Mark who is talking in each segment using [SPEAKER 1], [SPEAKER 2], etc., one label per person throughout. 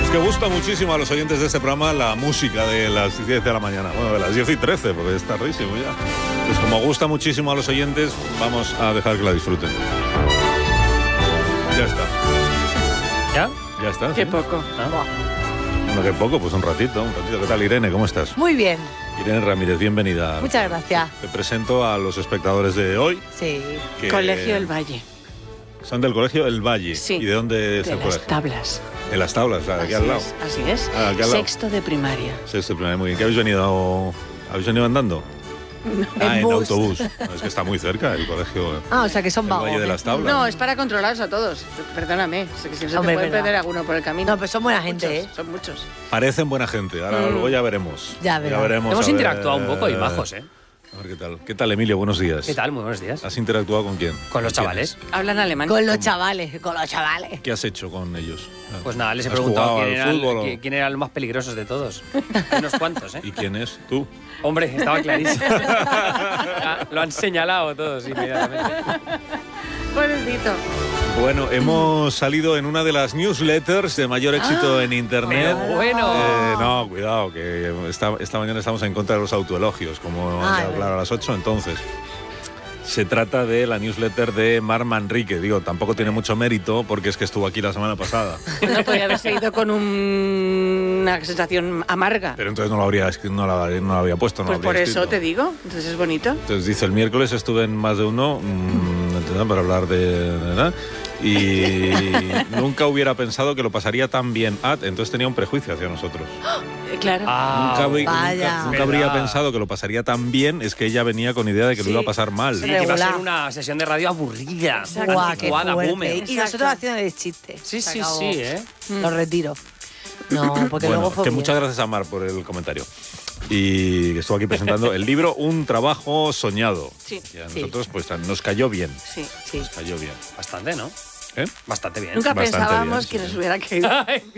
[SPEAKER 1] Es que gusta muchísimo a los oyentes de este programa la música de las 10 de la mañana. Bueno, de las 10 y 13, porque es tardísimo ya. Pues como gusta muchísimo a los oyentes, vamos a dejar que la disfruten. Ya está.
[SPEAKER 2] ¿Ya?
[SPEAKER 1] Ya está.
[SPEAKER 3] Qué
[SPEAKER 1] ¿sí?
[SPEAKER 3] poco.
[SPEAKER 1] Bueno, qué poco, pues un ratito. ¿Qué tal, Irene? ¿Cómo estás?
[SPEAKER 4] Muy bien,
[SPEAKER 1] Irene Ramírez, bienvenida.
[SPEAKER 4] muchas gracias.
[SPEAKER 1] Te presento a los espectadores de hoy.
[SPEAKER 4] Sí.
[SPEAKER 1] Que
[SPEAKER 3] Colegio El Valle.
[SPEAKER 1] Son del Colegio El Valle.
[SPEAKER 3] Sí.
[SPEAKER 1] ¿Y de dónde es
[SPEAKER 3] De
[SPEAKER 1] el
[SPEAKER 3] las
[SPEAKER 1] colegio?
[SPEAKER 3] Tablas.
[SPEAKER 1] De las Tablas, de aquí
[SPEAKER 3] Así
[SPEAKER 1] al lado.
[SPEAKER 3] es, así es.
[SPEAKER 1] Ah, aquí al lado.
[SPEAKER 3] Sexto de primaria.
[SPEAKER 1] Sexto de primaria, muy bien. ¿Qué habéis venido? ¿Habéis venido andando?
[SPEAKER 4] En
[SPEAKER 1] en
[SPEAKER 4] bus.
[SPEAKER 1] autobús. No, es que está muy cerca el colegio.
[SPEAKER 4] Ah, o sea que son
[SPEAKER 1] El
[SPEAKER 4] vagos.
[SPEAKER 1] Valle de las Tablas.
[SPEAKER 3] No, es para controlarlos a todos. Perdóname. Si se te
[SPEAKER 4] Hombre,
[SPEAKER 3] puede
[SPEAKER 4] verdad.
[SPEAKER 3] perder alguno por el camino.
[SPEAKER 4] No, pero son buena gente,
[SPEAKER 3] Muchos,
[SPEAKER 4] ¿eh?
[SPEAKER 3] Son muchos.
[SPEAKER 1] Parecen buena gente. Ahora luego ya veremos.
[SPEAKER 4] Ya verás.
[SPEAKER 1] veremos.
[SPEAKER 2] Hemos
[SPEAKER 1] a ver.
[SPEAKER 2] interactuado un poco y majos, ¿eh?
[SPEAKER 1] A ver qué tal. ¿Qué tal, Emilio? Buenos días.
[SPEAKER 2] ¿Qué tal? Muy buenos días.
[SPEAKER 1] ¿Has interactuado con quién?
[SPEAKER 2] Con los
[SPEAKER 1] ¿Quiénes?
[SPEAKER 2] chavales.
[SPEAKER 3] Hablan alemán.
[SPEAKER 4] Con los chavales, con los chavales.
[SPEAKER 1] ¿Qué has hecho con ellos?
[SPEAKER 2] Pues nada, les he
[SPEAKER 1] ¿Has
[SPEAKER 2] preguntado
[SPEAKER 1] jugado
[SPEAKER 2] quién
[SPEAKER 1] al fútbol o-
[SPEAKER 2] quién eran los más peligrosos de todos. Unos cuantos, ¿eh?
[SPEAKER 1] ¿Y quién es? ¿Tú?
[SPEAKER 2] Hombre, estaba clarísimo. Lo han señalado todos inmediatamente.
[SPEAKER 3] Pobrecito.
[SPEAKER 1] Bueno, hemos salido en una de las newsletters de mayor éxito en Internet.
[SPEAKER 2] Pero bueno.
[SPEAKER 1] No, cuidado, que esta mañana estamos en contra de los autoelogios, como
[SPEAKER 4] Ah,
[SPEAKER 1] han de
[SPEAKER 4] es
[SPEAKER 1] hablar a las 8, entonces. Se trata de la newsletter de Mar Manrique. Digo, tampoco tiene mucho mérito porque es que estuvo aquí la semana pasada.
[SPEAKER 3] No podría haber seguido con una sensación amarga.
[SPEAKER 1] Pero entonces no lo habría, no la había puesto. No
[SPEAKER 3] Pues
[SPEAKER 1] lo
[SPEAKER 3] por
[SPEAKER 1] habría
[SPEAKER 3] eso
[SPEAKER 1] escrito.
[SPEAKER 3] te digo. Entonces es bonito.
[SPEAKER 1] Entonces dice, el miércoles estuve en más de uno para hablar de... ¿verdad? Y nunca hubiera pensado que lo pasaría tan bien. Entonces tenía un prejuicio hacia nosotros.
[SPEAKER 3] Claro.
[SPEAKER 4] Vaya.
[SPEAKER 1] Nunca habría
[SPEAKER 2] Verdad.
[SPEAKER 1] pensado que lo pasaría tan bien. Es que ella venía con idea de que
[SPEAKER 3] Sí.
[SPEAKER 1] lo iba a pasar mal.
[SPEAKER 2] Sí, que iba a
[SPEAKER 4] Regular.
[SPEAKER 2] ser una sesión de radio aburrida.
[SPEAKER 4] Guau, qué
[SPEAKER 2] Anticuada,
[SPEAKER 4] fuerte.
[SPEAKER 2] boomer.
[SPEAKER 4] Y nosotros
[SPEAKER 3] Exacto.
[SPEAKER 4] haciendo el chiste.
[SPEAKER 2] Sí,
[SPEAKER 4] Se
[SPEAKER 2] sí,
[SPEAKER 4] acabó.
[SPEAKER 2] sí, ¿eh?
[SPEAKER 4] Lo retiro. No, porque
[SPEAKER 1] Bueno,
[SPEAKER 4] luego fue
[SPEAKER 1] que
[SPEAKER 4] bien.
[SPEAKER 1] muchas gracias a Mar por el comentario. Y que estuvo aquí presentando el libro Un trabajo soñado.
[SPEAKER 3] Sí.
[SPEAKER 1] Y a
[SPEAKER 4] Sí.
[SPEAKER 1] nosotros pues nos cayó bien.
[SPEAKER 3] Sí.
[SPEAKER 4] Sí.
[SPEAKER 1] Nos cayó bien.
[SPEAKER 2] Bastante, ¿no?
[SPEAKER 1] ¿Eh?
[SPEAKER 2] Bastante bien.
[SPEAKER 3] Nunca
[SPEAKER 1] Bastante
[SPEAKER 3] pensábamos
[SPEAKER 1] bien,
[SPEAKER 3] que
[SPEAKER 1] sí,
[SPEAKER 3] nos
[SPEAKER 1] sí.
[SPEAKER 3] hubiera caído.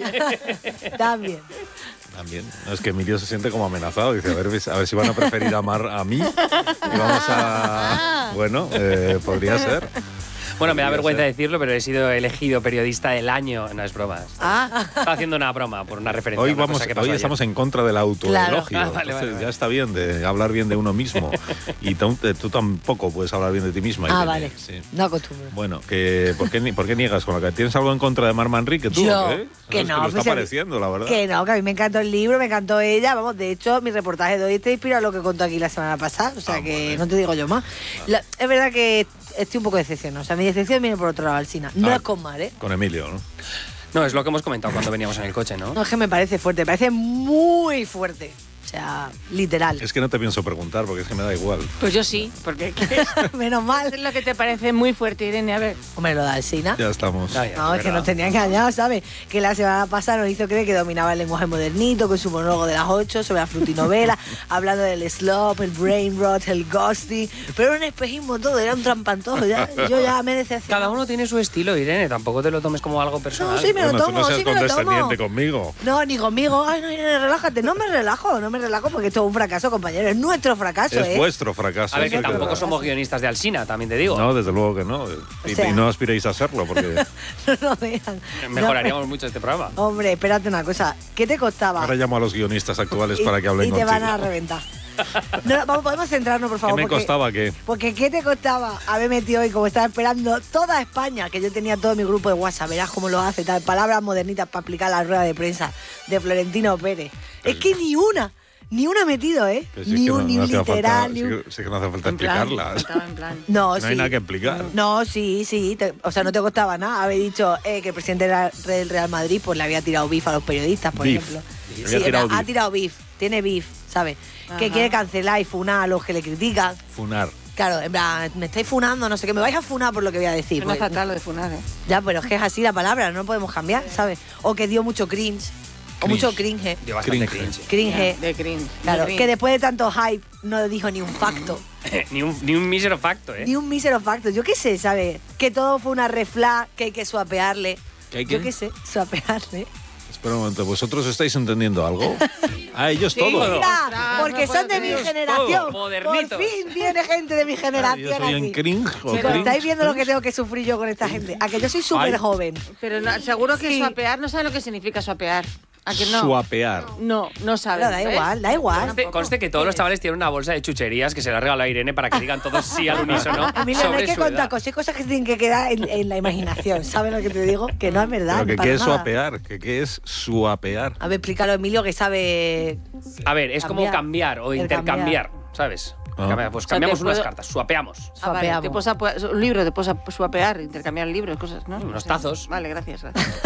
[SPEAKER 4] También.
[SPEAKER 1] También. No, es que Emilio se siente como amenazado. Dice, a ver si van a preferir a Mar a mí. Y vamos a... Bueno, podría ser.
[SPEAKER 2] Bueno, me da
[SPEAKER 1] Podría
[SPEAKER 2] vergüenza
[SPEAKER 1] ser.
[SPEAKER 2] decirlo, pero he sido elegido periodista del año. No es broma. Estaba haciendo una broma por una referencia.
[SPEAKER 1] Hoy,
[SPEAKER 2] a una cosa que pasó
[SPEAKER 1] hoy
[SPEAKER 2] ayer.
[SPEAKER 1] estamos en contra del autoelogio.
[SPEAKER 4] Claro.
[SPEAKER 2] Vale,
[SPEAKER 1] Entonces,
[SPEAKER 2] vale.
[SPEAKER 1] ya está bien de hablar bien de uno mismo. Y tú tampoco puedes hablar bien de ti misma. Irene.
[SPEAKER 4] Vale.
[SPEAKER 1] Sí.
[SPEAKER 4] No acostumbro.
[SPEAKER 1] Bueno, ¿por qué niegas con la que tienes algo en contra de Mar Manrique tú?
[SPEAKER 4] Yo,
[SPEAKER 1] o qué?
[SPEAKER 4] que
[SPEAKER 1] Es
[SPEAKER 4] no,
[SPEAKER 1] lo está
[SPEAKER 4] pues, a mí-
[SPEAKER 1] pareciendo, la verdad.
[SPEAKER 4] Que no, que a mí me encantó el libro, me encantó ella. Vamos, de hecho, mi reportaje de hoy está inspirado en lo que contó aquí la semana pasada. O sea
[SPEAKER 1] Muy
[SPEAKER 4] que
[SPEAKER 1] bien.
[SPEAKER 4] no te digo yo más. Es verdad que estoy un poco decepcionada. O sea, mi decepción viene por otro lado, Alsina. No es con Mar, ¿eh?
[SPEAKER 1] Con Emilio, ¿no?
[SPEAKER 2] No, es lo que hemos comentado cuando veníamos en el coche, ¿no?
[SPEAKER 4] No, es que me parece fuerte, me parece muy fuerte. O sea, literal.
[SPEAKER 1] Es que no te pienso preguntar porque es que me da igual.
[SPEAKER 3] Pues yo sí, porque
[SPEAKER 4] Menos mal.
[SPEAKER 3] es lo que te parece muy fuerte, Irene. A ver.
[SPEAKER 4] Hombre, lo de Alsina.
[SPEAKER 1] Ya estamos.
[SPEAKER 2] Ya, ya,
[SPEAKER 4] No, es que
[SPEAKER 2] verdad.
[SPEAKER 4] nos tenía engañados, ¿sabes? Que la semana pasada nos hizo creer que dominaba el lenguaje modernito con su monólogo de las 8 sobre la frutinovela, hablando del slop, el brain rot, el ghosting. Pero era un espejismo todo, era un trampantojo. Yo ya me decepcioné.
[SPEAKER 2] Cada uno tiene su estilo, Irene. Tampoco te lo tomes como algo personal.
[SPEAKER 4] No, sí, me lo
[SPEAKER 1] Bueno, tú
[SPEAKER 4] tomo,
[SPEAKER 1] no seas
[SPEAKER 4] sí me lo tomo.
[SPEAKER 1] condescendiente conmigo.
[SPEAKER 4] No, ni conmigo. Ay, no, Irene, relájate. No me relajo porque esto es un fracaso, compañero. Es nuestro fracaso,
[SPEAKER 1] Es
[SPEAKER 4] ¿eh?
[SPEAKER 1] vuestro fracaso.
[SPEAKER 2] A ver, que
[SPEAKER 1] eso es
[SPEAKER 2] tampoco
[SPEAKER 1] verdad.
[SPEAKER 2] somos guionistas de Alsina, también te digo.
[SPEAKER 1] No, desde luego que no. Y,
[SPEAKER 4] sea-
[SPEAKER 1] y no aspiréis a serlo porque
[SPEAKER 4] No nos dejan.
[SPEAKER 2] Mejoraríamos mucho este programa.
[SPEAKER 4] No, hombre, espérate una cosa. ¿Qué te costaba?
[SPEAKER 1] ahora llamo a los guionistas actuales para que hablen
[SPEAKER 4] y te
[SPEAKER 1] contigo.
[SPEAKER 4] van a reventar. No, vamos, podemos centrarnos, por
[SPEAKER 1] ¿Qué
[SPEAKER 4] favor.
[SPEAKER 1] me
[SPEAKER 4] porque-
[SPEAKER 1] costaba qué?
[SPEAKER 4] Porque ¿qué te costaba haber metido hoy, como estaba esperando toda España, que yo tenía todo mi grupo de WhatsApp, verás cómo lo hace, tal, palabras modernitas para aplicar la rueda de prensa de Florentino Pérez? Es que ni una he metido, ¿eh?
[SPEAKER 1] Pero si es
[SPEAKER 4] Ni
[SPEAKER 1] que
[SPEAKER 4] un, ni un
[SPEAKER 1] hacía falta-
[SPEAKER 4] literal, ni
[SPEAKER 1] sí
[SPEAKER 4] un...
[SPEAKER 1] que- sí que no hace falta
[SPEAKER 3] En plan,
[SPEAKER 1] explicarlas.
[SPEAKER 3] estaba en plan.
[SPEAKER 4] No,
[SPEAKER 1] No
[SPEAKER 4] sí.
[SPEAKER 1] hay nada que explicar.
[SPEAKER 4] No, sí. O sea, no te costaba nada haber dicho que el presidente del Real Madrid pues le había tirado beef a los periodistas, por
[SPEAKER 1] Beef.
[SPEAKER 4] ejemplo.
[SPEAKER 1] Le
[SPEAKER 4] Sí,
[SPEAKER 1] había tirado
[SPEAKER 4] ha
[SPEAKER 1] beef.
[SPEAKER 4] tirado beef, tiene beef, ¿sabes? Que
[SPEAKER 3] Ajá.
[SPEAKER 4] quiere cancelar y funar a los que le critican.
[SPEAKER 1] Funar.
[SPEAKER 4] Claro, en plan, me estáis funando, no sé qué, me vais a funar por lo que voy a decir.
[SPEAKER 3] Suena
[SPEAKER 4] Pues,
[SPEAKER 3] fatal lo de funar, ¿eh?
[SPEAKER 4] ya, pero es que es así la palabra, no podemos cambiar, ¿sabes? O que dio mucho cringe. O
[SPEAKER 1] Cringe.
[SPEAKER 4] mucho cringe.
[SPEAKER 2] Dio bastante
[SPEAKER 1] Cringe.
[SPEAKER 2] cringe.
[SPEAKER 4] Cringe.
[SPEAKER 3] De cringe.
[SPEAKER 4] Claro,
[SPEAKER 3] de cringe.
[SPEAKER 4] que después de tanto hype no dijo ni un facto.
[SPEAKER 2] ni un mísero facto, ¿eh?
[SPEAKER 4] Ni un mísero facto. Yo qué sé, ¿sabes? Que todo fue una refla, que hay que suapearle.
[SPEAKER 1] ¿Que hay
[SPEAKER 4] Yo
[SPEAKER 1] qué?
[SPEAKER 4] qué sé, suapearle.
[SPEAKER 1] Espera un momento, ¿vosotros estáis entendiendo algo? A ellos
[SPEAKER 2] Sí,
[SPEAKER 1] todo.
[SPEAKER 4] Mira, porque son de mi generación.
[SPEAKER 2] todo, modernitos.
[SPEAKER 4] Por fin viene gente de mi generación
[SPEAKER 1] Yo soy en
[SPEAKER 4] aquí.
[SPEAKER 1] cringe. o
[SPEAKER 4] Pero
[SPEAKER 1] cringe.
[SPEAKER 4] estáis viendo lo que tengo que sufrir yo con esta gente. A que yo soy súper joven.
[SPEAKER 3] Pero no, seguro que
[SPEAKER 4] Sí.
[SPEAKER 3] swapear no sabe lo que significa swapear. ¿A que no?
[SPEAKER 1] Swapear.
[SPEAKER 3] No sabe.
[SPEAKER 4] Pero da igual, da igual.
[SPEAKER 2] Conste que todos los chavales tienen una bolsa de chucherías que se la regaló a Irene para que digan todos sí al unísono.
[SPEAKER 4] Emilio, no
[SPEAKER 2] sobre
[SPEAKER 4] hay que
[SPEAKER 2] su
[SPEAKER 4] contar
[SPEAKER 2] edad.
[SPEAKER 4] cosas, hay cosas que se tienen que quedar en la imaginación. ¿Sabes lo que te digo? Que no es verdad.
[SPEAKER 1] Pero que
[SPEAKER 4] para
[SPEAKER 1] ¿qué es
[SPEAKER 4] nada.
[SPEAKER 1] swapear? ¿Qué es swapear?
[SPEAKER 4] A ver, explícalo, Emilio, que sabe.
[SPEAKER 2] A ver, es como cambiar o intercambiar, ¿sabes? Pues cambiamos
[SPEAKER 3] te
[SPEAKER 2] unas
[SPEAKER 3] puedo-
[SPEAKER 2] cartas, swapeamos.
[SPEAKER 3] Ah, vale, te puedes un libro, te puedes swapear, intercambiar libros, cosas, ¿no?
[SPEAKER 2] Unos tazos.
[SPEAKER 3] Vale, gracias.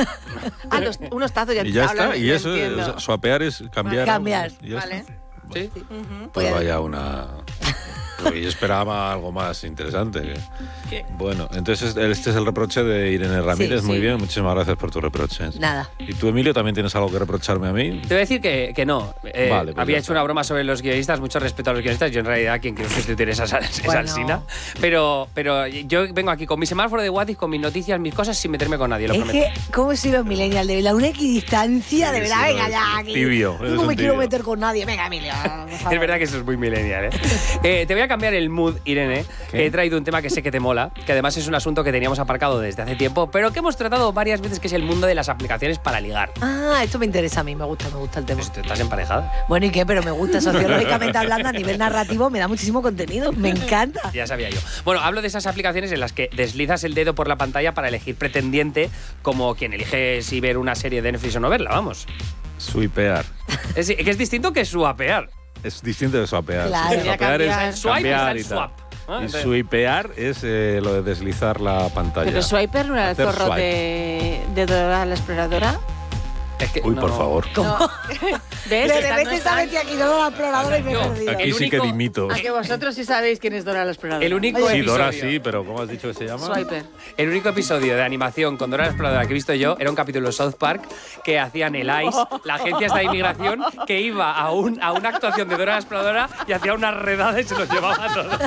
[SPEAKER 3] Unos tazos ya
[SPEAKER 1] Y ya
[SPEAKER 3] hablan,
[SPEAKER 1] está, y
[SPEAKER 3] ya
[SPEAKER 1] eso,
[SPEAKER 3] entiendo.
[SPEAKER 1] o sea, swapear es cambiar.
[SPEAKER 4] Cambiar.
[SPEAKER 1] Y ya
[SPEAKER 3] Vale.
[SPEAKER 1] está.
[SPEAKER 2] Sí.
[SPEAKER 1] Pues vaya una... Yo esperaba algo más interesante. Bueno, entonces este es el reproche de Irene Ramírez.
[SPEAKER 4] Sí,
[SPEAKER 1] Muy
[SPEAKER 4] sí.
[SPEAKER 1] bien, muchísimas gracias por tus reproches.
[SPEAKER 4] Nada.
[SPEAKER 1] ¿Y tú, Emilio, también tienes algo que reprocharme a mí?
[SPEAKER 2] Te voy a decir que no.
[SPEAKER 1] Vale, pues
[SPEAKER 2] había
[SPEAKER 1] ya
[SPEAKER 2] hecho
[SPEAKER 1] está.
[SPEAKER 2] una broma sobre los guionistas, mucho respeto a los guionistas. Yo en realidad quien quiero sustituir es esa
[SPEAKER 4] Bueno.
[SPEAKER 2] Alsina. Pero yo vengo aquí con mi semáforo de WhatsApp, con mis noticias, mis cosas, sin meterme con nadie, lo
[SPEAKER 4] Es
[SPEAKER 2] prometo.
[SPEAKER 4] que, ¿cómo soy los millennials? De verdad, una equidistancia, de
[SPEAKER 1] Sí,
[SPEAKER 4] verdad,
[SPEAKER 1] sí,
[SPEAKER 4] venga
[SPEAKER 1] sí.
[SPEAKER 4] ya. Aquí.
[SPEAKER 1] Tibio,
[SPEAKER 4] Yo
[SPEAKER 1] eres
[SPEAKER 4] no
[SPEAKER 1] un
[SPEAKER 4] me quiero
[SPEAKER 1] tibio.
[SPEAKER 4] meter con nadie. Venga, Emilio. por favor.
[SPEAKER 2] Es verdad que eso es muy millennial, ¿eh? Te voy a cambiar el mood, Irene.
[SPEAKER 1] ¿Qué?
[SPEAKER 2] He traído un tema que sé que te mola, que además es un asunto que teníamos aparcado desde hace tiempo, pero que hemos tratado varias veces, que es el mundo de las aplicaciones para ligar.
[SPEAKER 4] Ah, esto me interesa a mí, me gusta el tema.
[SPEAKER 2] Pues tú estás emparejada.
[SPEAKER 4] Bueno, ¿y qué? Pero me gusta, sociológicamente hablando, a nivel narrativo, me da muchísimo contenido. Me encanta.
[SPEAKER 2] Ya sabía yo. Bueno, hablo de esas aplicaciones en las que deslizas el dedo por la pantalla para elegir pretendiente, como quien elige si ver una serie de Netflix o no verla, vamos.
[SPEAKER 1] Swipear.
[SPEAKER 2] Que es distinto que swapear.
[SPEAKER 1] Es distinto de swapear.
[SPEAKER 4] Claro.
[SPEAKER 1] Sí, swapear
[SPEAKER 3] Cambiar.
[SPEAKER 1] es
[SPEAKER 2] Swipe está
[SPEAKER 1] cambiar
[SPEAKER 2] el
[SPEAKER 1] y tal.
[SPEAKER 2] swap. ¿no?
[SPEAKER 1] Y
[SPEAKER 2] Entonces-
[SPEAKER 1] swipear es lo de deslizar la pantalla.
[SPEAKER 3] Pero Swiper no era el
[SPEAKER 1] Hacer
[SPEAKER 3] zorro
[SPEAKER 1] swipe.
[SPEAKER 3] de Dora la exploradora.
[SPEAKER 2] Es que
[SPEAKER 1] Uy,
[SPEAKER 2] no.
[SPEAKER 1] por favor.
[SPEAKER 3] ¿Ves?
[SPEAKER 4] De
[SPEAKER 3] Esta no
[SPEAKER 4] repente se ha
[SPEAKER 3] está-
[SPEAKER 4] metido aquí toda la exploradora y me he
[SPEAKER 2] Yo,
[SPEAKER 4] perdido.
[SPEAKER 1] Aquí
[SPEAKER 2] El
[SPEAKER 1] sí que
[SPEAKER 2] único-
[SPEAKER 1] dimito.
[SPEAKER 3] A que vosotros sí sabéis quién es Dora la exploradora.
[SPEAKER 2] El único
[SPEAKER 1] Sí, Dora
[SPEAKER 2] episodio-
[SPEAKER 1] sí, pero ¿cómo has dicho que se llama?
[SPEAKER 3] Swiper.
[SPEAKER 2] El único episodio de animación con Dora la Exploradora que he visto yo era un capítulo de South Park que hacían el ICE, la agencia esta de inmigración, que iba a una actuación de Dora la Exploradora y hacía una redada y se los llevaba a todos.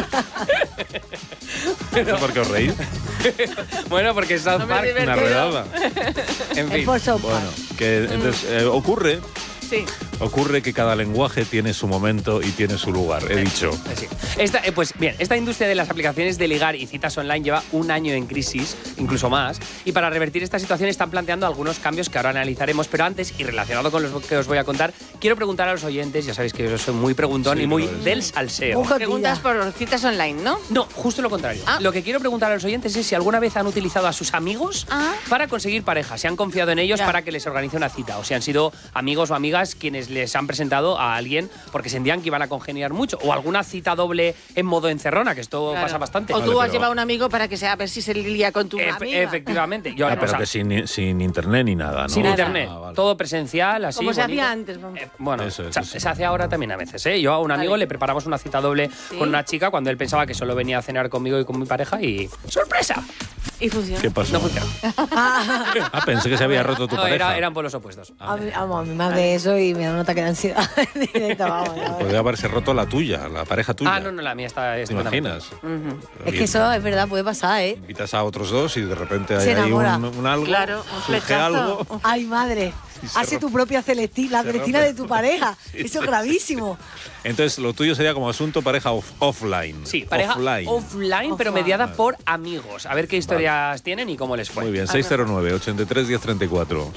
[SPEAKER 1] No sé por qué os reís.
[SPEAKER 2] Bueno, porque South
[SPEAKER 3] No me
[SPEAKER 2] Park,
[SPEAKER 3] divertido.
[SPEAKER 1] Una redada.
[SPEAKER 2] en
[SPEAKER 4] Es
[SPEAKER 2] fin.
[SPEAKER 4] por South Park.
[SPEAKER 1] Bueno, que entonces
[SPEAKER 3] Sí.
[SPEAKER 1] ocurre que cada lenguaje tiene su momento y tiene su lugar, he dicho.
[SPEAKER 2] Sí. Pues bien, esta industria de las aplicaciones de ligar y citas online lleva un año en crisis, incluso más, y para revertir esta situación están planteando algunos cambios que ahora analizaremos, pero antes, y relacionado con los que os voy a contar, quiero preguntar a los oyentes, ya sabéis que yo soy muy preguntón
[SPEAKER 1] Sí,
[SPEAKER 2] y muy
[SPEAKER 1] lo eres.
[SPEAKER 2] del salseo.
[SPEAKER 4] Muy
[SPEAKER 3] Preguntas por citas online, ¿no?
[SPEAKER 2] No, justo lo contrario.
[SPEAKER 3] Ah.
[SPEAKER 2] Lo que quiero preguntar a los oyentes es si alguna vez han utilizado a sus amigos
[SPEAKER 3] Ah.
[SPEAKER 2] para conseguir pareja, si han confiado en ellos
[SPEAKER 3] Ya.
[SPEAKER 2] para que les organice una cita, o si han sido amigos o amigas quienes les han presentado a alguien porque sentían que iban a congeniar mucho, o alguna cita doble en modo encerrona, que esto
[SPEAKER 3] Claro.
[SPEAKER 2] pasa bastante.
[SPEAKER 3] O
[SPEAKER 1] Vale,
[SPEAKER 3] tú has
[SPEAKER 1] pero-
[SPEAKER 3] llevado a un amigo para que sea a ver si se lía con tu amiga.
[SPEAKER 2] Efectivamente. Yo,
[SPEAKER 1] Pero
[SPEAKER 2] o sea,
[SPEAKER 1] que sin internet ni nada, ¿no?
[SPEAKER 2] sin
[SPEAKER 3] Nada.
[SPEAKER 2] internet,
[SPEAKER 1] Ah, vale.
[SPEAKER 2] todo presencial, así.
[SPEAKER 3] Como se
[SPEAKER 2] bonito.
[SPEAKER 3] hacía antes. Vamos.
[SPEAKER 2] Bueno,
[SPEAKER 1] Eso, sí.
[SPEAKER 2] se hace ahora también a veces, ¿eh? Yo a un amigo
[SPEAKER 3] Vale.
[SPEAKER 2] le preparamos una cita doble
[SPEAKER 3] Sí.
[SPEAKER 2] con una chica cuando él pensaba que solo venía a cenar conmigo y con mi pareja y ¡sorpresa!
[SPEAKER 3] Y funciona.
[SPEAKER 1] ¿Qué pasó?
[SPEAKER 2] No funcionó.
[SPEAKER 1] Ah, pensé que se había roto tu
[SPEAKER 2] No,
[SPEAKER 1] pareja.
[SPEAKER 2] eran polos opuestos.
[SPEAKER 4] A mí, vamos, a mí me hace eso y me da un ataque de ansiedad. Directo, vamos, ya ves.
[SPEAKER 1] Podría haberse roto la tuya, la pareja tuya.
[SPEAKER 2] Ah, no, la mía está
[SPEAKER 1] ¿Te
[SPEAKER 2] estupendamente.
[SPEAKER 1] imaginas?
[SPEAKER 4] Es que eso es verdad, puede pasar, ¿eh?
[SPEAKER 1] Invitas a otros dos y de repente hay
[SPEAKER 4] Se
[SPEAKER 1] ahí
[SPEAKER 4] enamora.
[SPEAKER 1] un algo,
[SPEAKER 3] Claro, un
[SPEAKER 1] surge
[SPEAKER 3] flechazo.
[SPEAKER 1] algo.
[SPEAKER 4] Ay, madre.
[SPEAKER 1] Y se
[SPEAKER 4] Hace
[SPEAKER 1] rompe.
[SPEAKER 4] tu propia Celestina, la
[SPEAKER 1] Se
[SPEAKER 4] Celestina
[SPEAKER 1] rompe.
[SPEAKER 4] de tu pareja. Eso es gravísimo.
[SPEAKER 1] Entonces, lo tuyo sería como asunto pareja offline.
[SPEAKER 2] Sí, pareja offline, pero mediada por amigos. A ver qué historias tienen y cómo les fue.
[SPEAKER 1] Muy bien, 609-83-1034.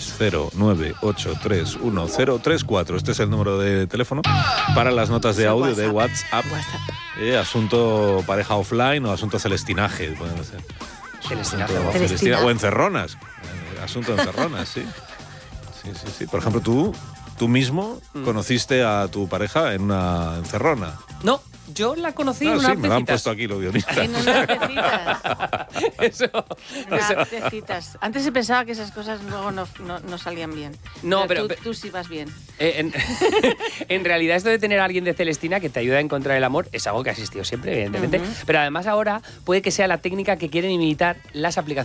[SPEAKER 1] 609-83-1034. Este es el número de teléfono para las notas de audio de WhatsApp. Asunto pareja offline o asunto celestinaje. Pueden ser.
[SPEAKER 2] Celestinaje.
[SPEAKER 1] Asunto
[SPEAKER 4] Celestina.
[SPEAKER 1] o encerronas. Asunto encerronas, sí. Sí. Por ejemplo, tú mismo conociste a tu pareja en una encerrona.
[SPEAKER 2] No, yo la conocí en
[SPEAKER 1] Ah,
[SPEAKER 2] una
[SPEAKER 1] sí, me lo han
[SPEAKER 2] citas.
[SPEAKER 1] puesto aquí los guionistas.
[SPEAKER 3] En unas tecitas.
[SPEAKER 2] Eso.
[SPEAKER 3] En unas tecitas. Antes se pensaba que esas cosas luego no salían bien.
[SPEAKER 2] No, pero-
[SPEAKER 3] tú sí vas bien.
[SPEAKER 2] En realidad, esto de tener a alguien de Celestina que te ayuda a encontrar el amor es algo que ha existido siempre, evidentemente. Pero además ahora puede que sea la técnica que quieren imitar las aplicaciones